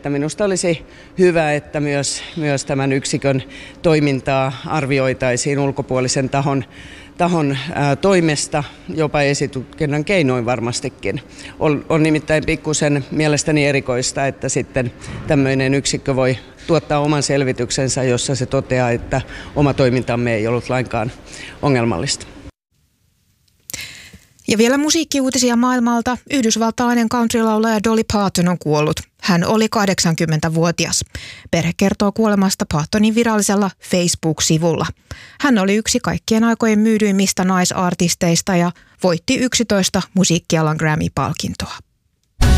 että minusta olisi hyvä, että myös tämän yksikön toimintaa arvioitaisiin ulkopuolisen tahon toimesta, jopa esitutkinnan keinoin varmastikin. On nimittäin pikkusen mielestäni erikoista, että sitten tämmöinen yksikkö voi tuottaa oman selvityksensä, jossa se toteaa, että oma toimintamme ei ollut lainkaan ongelmallista. Ja vielä musiikkiuutisia maailmalta. Yhdysvaltalainen countrylaulaja Dolly Parton on kuollut. Hän oli 80-vuotias. Perhe kertoo kuolemasta Partonin virallisella Facebook-sivulla. Hän oli yksi kaikkien aikojen myydyimmistä naisartisteista ja voitti 11 musiikkialan Grammy-palkintoa.